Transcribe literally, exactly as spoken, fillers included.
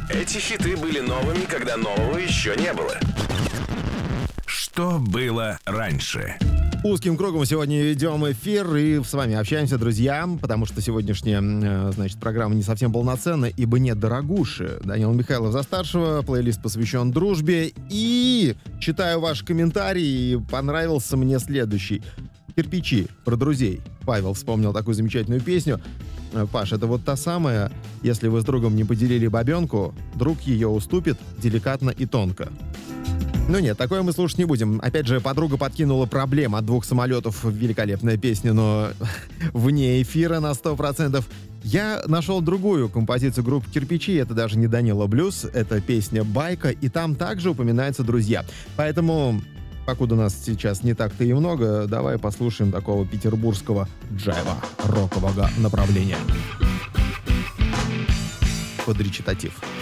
Эти хиты были новыми, когда нового еще не было. Что было раньше? Узким кругом сегодня ведем эфир и с вами общаемся, друзья, потому что сегодняшняя, значит, программа не совсем полноценна, ибо нет дорогуши. Данил Михайлов за старшего, плейлист посвящен дружбе. И читаю ваши комментарии, и понравился мне следующий. «Кирпичи» про друзей. Павел вспомнил такую замечательную песню. Паш, это вот та самая, если вы с другом не поделили бабенку, друг ее уступит деликатно и тонко. Ну нет, такое мы слушать не будем. Опять же, подруга подкинула проблем от двух самолетов. Великолепная песня, но вне эфира на сто процентов. Я нашел другую композицию группы «Кирпичи». Это даже не Данила Блюз, это песня «Байка», и там также упоминаются друзья. Поэтому, покуда нас сейчас не так-то и много, давай послушаем такого петербургского джайва, рокового направления. Под речитатив.